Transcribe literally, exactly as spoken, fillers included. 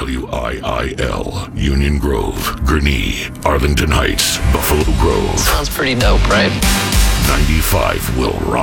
W I I L, Union Grove, Gurnee, Arlington Heights, Buffalo Grove. Sounds pretty dope, right? ninety-five will rock.